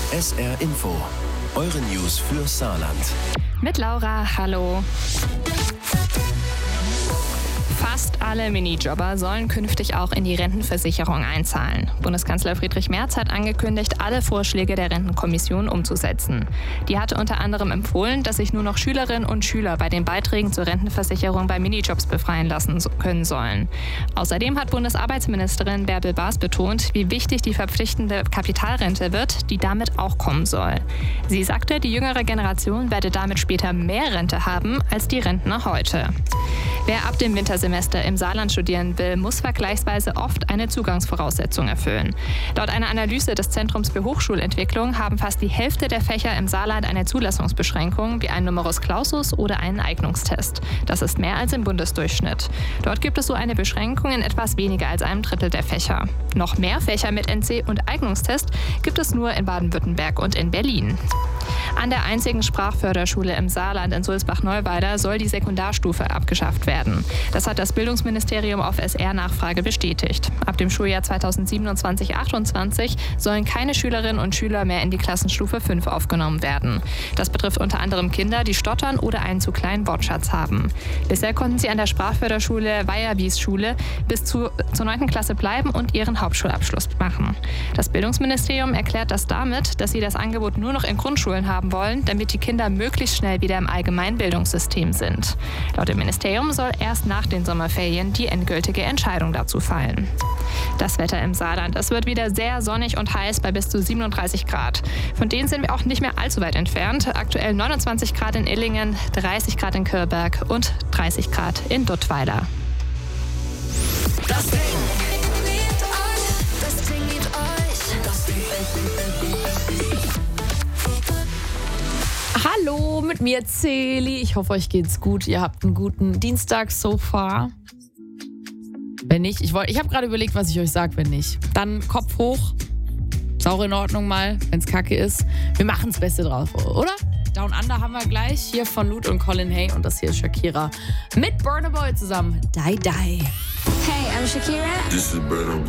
SR Info, eure News für Saarland. Mit Laura, hallo. Fast alle Minijobber sollen künftig auch in die Rentenversicherung einzahlen. Bundeskanzler Friedrich Merz hat angekündigt, alle Vorschläge der Rentenkommission umzusetzen. Die hatte unter anderem empfohlen, dass sich nur noch Schülerinnen und Schüler bei den Beiträgen zur Rentenversicherung bei Minijobs befreien lassen können sollen. Außerdem hat Bundesarbeitsministerin Bärbel Baas betont, wie wichtig die verpflichtende Kapitalrente wird, die damit auch kommen soll. Sie sagte, die jüngere Generation werde damit später mehr Rente haben als die Rentner heute. Wer ab dem Wintersemester im Saarland studieren will, muss vergleichsweise oft eine Zugangsvoraussetzung erfüllen. Laut einer Analyse des Zentrums für Hochschulentwicklung haben fast die Hälfte der Fächer im Saarland eine Zulassungsbeschränkung wie einen Numerus Clausus oder einen Eignungstest. Das ist mehr als im Bundesdurchschnitt. Dort gibt es so eine Beschränkung in etwas weniger als einem Drittel der Fächer. Noch mehr Fächer mit NC und Eignungstest gibt es nur in Baden-Württemberg und in Berlin. An der einzigen Sprachförderschule im Saarland in Sulzbach-Neuweider soll die Sekundarstufe abgeschafft werden. Das hat das Bildungsministerium auf SR-Nachfrage bestätigt. Ab dem Schuljahr 2027/28 sollen keine Schülerinnen und Schüler mehr in die Klassenstufe 5 aufgenommen werden. Das betrifft unter anderem Kinder, die stottern oder einen zu kleinen Wortschatz haben. Bisher konnten sie an der Sprachförderschule Weiherwies-Schule bis zur 9. Klasse bleiben und ihren Hauptschulabschluss machen. Das Bildungsministerium erklärt das damit, dass sie das Angebot nur noch in Grundschulen haben wollen, damit die Kinder möglichst schnell wieder im Allgemeinbildungssystem sind. Laut dem Ministerium soll erst nach den Sommerferien die endgültige Entscheidung dazu fallen. Das Wetter im Saarland. Es wird wieder sehr sonnig und heiß bei bis zu 37 Grad. Von denen sind wir auch nicht mehr allzu weit entfernt. Aktuell 29 Grad in Illingen, 30 Grad in Kürberg und 30 Grad in Duttweiler. Das Ding liebt euch. Das Ding liebt euch. Das Ding. Hallo, mit mir Celi. Ich hoffe, euch geht's gut. Ihr habt einen guten Dienstag so far. Wenn nicht, ich habe gerade überlegt, was ich euch sage, wenn nicht. Dann Kopf hoch. Ist auch in Ordnung mal, wenn's kacke ist. Wir machen das Beste drauf, oder? Down Under haben wir gleich. Hier von Lute und Colin Hay. Und das hier ist Shakira mit Burna Boy zusammen. Die Die. Hey, I'm Shakira. This is Burna Boy.